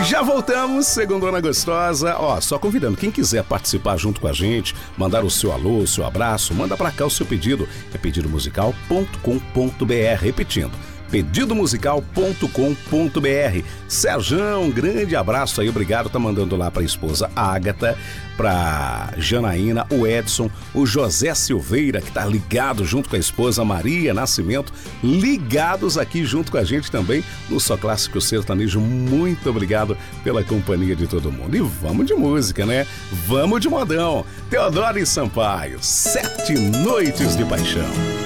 Já voltamos, Segundona Gostosa. Ó, só convidando, quem quiser participar junto com a gente, mandar o seu alô, o seu abraço, manda pra cá o seu pedido. É pedidomusical.com.br. Repetindo, pedidomusical.com.br. Serjão, um grande abraço aí, obrigado, tá mandando lá pra esposa Ágata, pra Janaína, o Edson, o José Silveira, que tá ligado junto com a esposa Maria Nascimento, ligados aqui junto com a gente também no Só Clássico Sertanejo. Muito obrigado pela companhia de todo mundo. E vamos de música, né? Vamos de modão. Teodoro e Sampaio, 7 Noites de Paixão.